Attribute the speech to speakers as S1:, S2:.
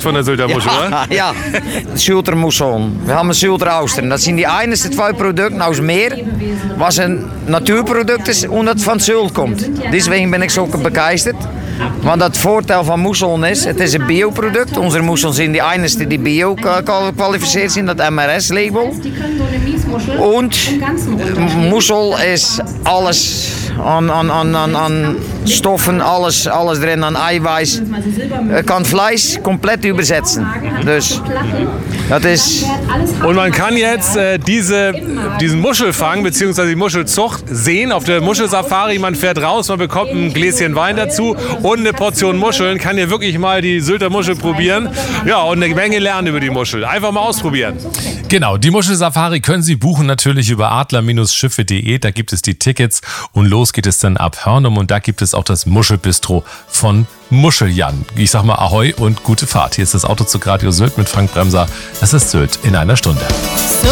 S1: von der Sylter Muschel, oder?
S2: Ja, Sylter Muscheln. Wir haben Sylter Austern. Das sind die einigsten zwei Produkte aus Meer, was ein Naturprodukt ist und das von Sylt kommt. Deswegen bin ich so begeistert. Want het voordeel van Muscheln is, het is een bioproduct. Onze Muscheln zijn die einigste die bio kwalificeerd zijn, dat MRS-label. En Muschel is alles aan stoffen, alles drin, aan eiweiß. Kan Fleisch komplett übersetzen. Dus dat is...
S1: Und man kann jetzt diesen Muschelfang bzw. die Muschelzucht sehen auf der Muschelsafari. Man fährt raus, man bekommt ein Gläschen Wein dazu und eine Portion Muscheln. Kann hier wirklich mal die Sylter Muschel probieren. Ja, und eine Menge lernen über die Muschel. Einfach mal ausprobieren.
S3: Genau, die Muschelsafari können Sie buchen natürlich über adler-schiffe.de. Da gibt es die Tickets und los geht es dann ab Hörnum. Und da gibt es auch das Muschelbistro von Muscheljan. Ich sag mal Ahoi und gute Fahrt. Hier ist das Autozug Radio Sylt mit Frank Bremser. Das ist Sylt in einer Stunde.
S4: So